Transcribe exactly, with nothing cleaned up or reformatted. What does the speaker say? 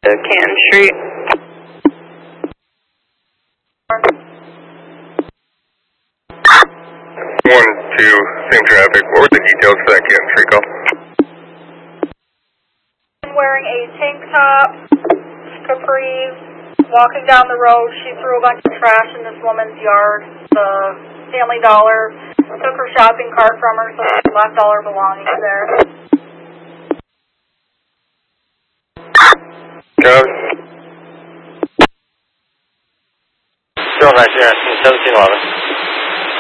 Canton Street. One, two, same traffic. What were the details for that Canton Street call? Wearing a tank top, capris, walking down the road. She threw a bunch of trash in this woman's yard. The Family Dollar took her shopping cart from her, so she left all her belongings there. Copy. Still nice, yeah, seventeen eleven.